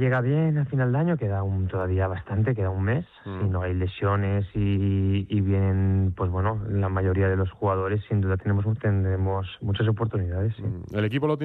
llega bien a final de año, queda todavía bastante, queda un mes. Si no hay lesiones y vienen, pues bueno, la mayoría de los jugadores, sin duda tendremos muchas oportunidades. Sí. El equipo lo